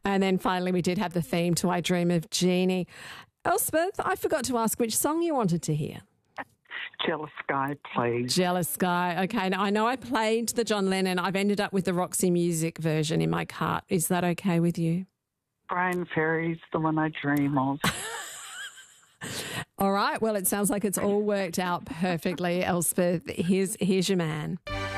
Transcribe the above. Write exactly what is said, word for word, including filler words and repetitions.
And then finally we did have the theme to I Dream of Jeannie. Elspeth, I forgot to ask which song you wanted to hear. Jealous Sky, please. Jealous Sky. Okay, now I know I played the John Lennon. I've ended up with the Roxy Music version in my cart. Is that okay with you? Brian Ferry's the one I dream of. All right, well, it sounds like it's all worked out perfectly, Elspeth. Here's, here's your man.